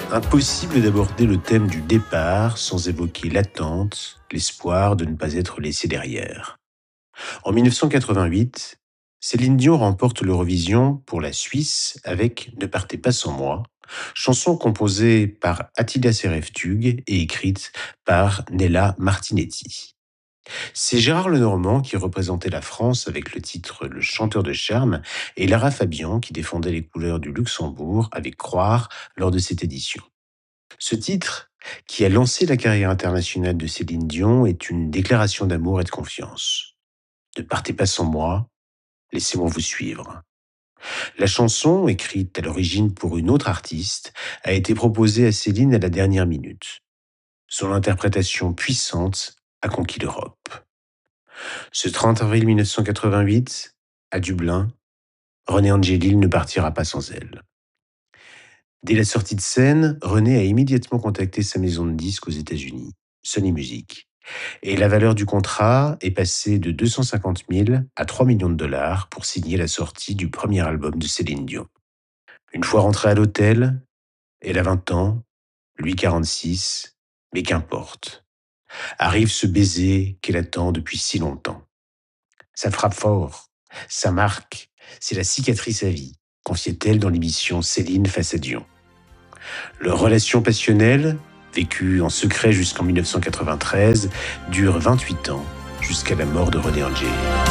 Impossible d'aborder le thème du départ sans évoquer l'attente, l'espoir de ne pas être laissé derrière. En 1988, Céline Dion remporte l'Eurovision pour la Suisse avec Ne partez pas sans moi, chanson composée par Attila Sereftuг et écrite par Nella Martinetti. C'est Gérard Lenormand qui représentait la France avec le titre Le chanteur de charme et Lara Fabian qui défendait les couleurs du Luxembourg avec Croire lors de cette édition. Ce titre, qui a lancé la carrière internationale de Céline Dion, est une déclaration d'amour et de confiance. Ne partez pas sans moi, laissez-moi vous suivre. La chanson, écrite à l'origine pour une autre artiste, a été proposée à Céline à la dernière minute. Son interprétation puissante a conquis l'Europe. Ce 30 avril 1988, à Dublin, René Angelil ne partira pas sans elle. Dès la sortie de scène, René a immédiatement contacté sa maison de disques aux États-Unis, Sony Music. Et la valeur du contrat est passée de 250 000 à 3 millions de dollars pour signer la sortie du premier album de Céline Dion. Une fois rentrée à l'hôtel, elle a 20 ans, lui 46, mais qu'importe. Arrive ce baiser qu'elle attend depuis si longtemps. Ça frappe fort, ça marque, c'est la cicatrice à vie, confiait-elle dans l'émission Céline face à Dion. Leur relation passionnelle, vécue en secret jusqu'en 1993, dure 28 ans, jusqu'à la mort de René Angélil.